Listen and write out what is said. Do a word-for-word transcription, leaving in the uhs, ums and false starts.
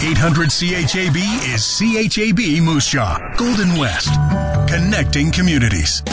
eight hundred C H A B is C H A B Moose Jaw, Golden West. Connecting communities.